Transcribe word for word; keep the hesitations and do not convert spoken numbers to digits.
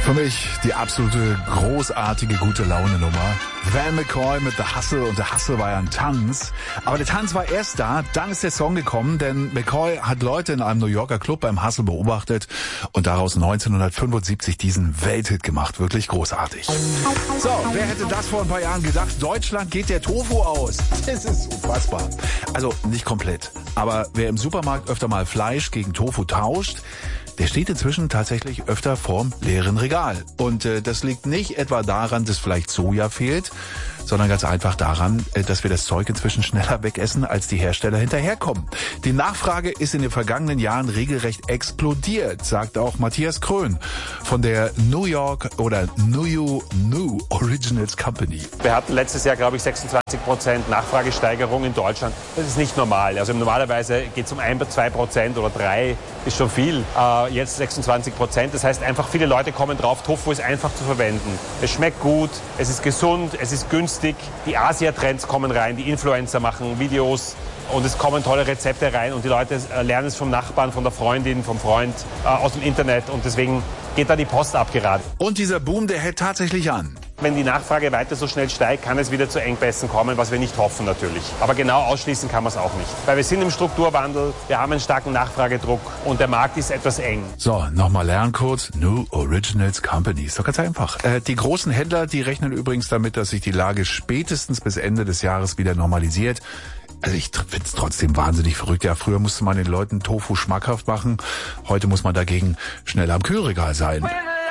Für mich die absolute großartige gute Laune Nummer. Van McCoy mit The Hustle, und der Hustle war ja ein Tanz. Aber der Tanz war erst da, dann ist der Song gekommen, denn McCoy hat Leute in einem New Yorker Club beim Hustle beobachtet und daraus neunzehnhundertfünfundsiebzig diesen Welthit gemacht. Wirklich großartig. So, wer hätte das vor ein paar Jahren gedacht? Deutschland geht der Tofu aus. Das ist unfassbar. Also nicht komplett. Aber wer im Supermarkt öfter mal Fleisch gegen Tofu tauscht, der steht inzwischen tatsächlich öfter vorm leeren Regal. Und äh, das liegt nicht etwa daran, dass vielleicht Soja fehlt, sondern ganz einfach daran, äh, dass wir das Zeug inzwischen schneller wegessen, als die Hersteller hinterherkommen. Die Nachfrage ist in den vergangenen Jahren regelrecht explodiert, sagt auch Matthias Krön von der New York oder New New Originals Company. Wir hatten letztes Jahr, glaube ich, sechsundzwanzig Prozent Nachfragesteigerung in Deutschland. Das ist nicht normal. Also normalerweise geht es um ein bis zwei Prozent oder drei, ist schon viel. Äh, jetzt sechsundzwanzig Prozent. Das heißt einfach, viele Leute kommen drauf, Tofu ist einfach zu verwenden. Es schmeckt gut, es ist gesund, es ist günstig. Die Asia-Trends kommen rein, die Influencer machen Videos und es kommen tolle Rezepte rein und die Leute lernen es vom Nachbarn, von der Freundin, vom Freund, äh, aus dem Internet, und deswegen geht da die Post ab gerade. Und dieser Boom, der hält tatsächlich an. Wenn die Nachfrage weiter so schnell steigt, kann es wieder zu Engpässen kommen, was wir nicht hoffen natürlich. Aber genau ausschließen kann man es auch nicht. Weil wir sind im Strukturwandel, wir haben einen starken Nachfragedruck und der Markt ist etwas eng. So, nochmal Lerncode. New Originals Company. Ist doch ganz einfach. Äh, die großen Händler, die rechnen übrigens damit, dass sich die Lage spätestens bis Ende des Jahres wieder normalisiert. Also ich finde es trotzdem wahnsinnig verrückt. Ja, früher musste man den Leuten Tofu schmackhaft machen. Heute muss man dagegen schnell am Kühlregal sein.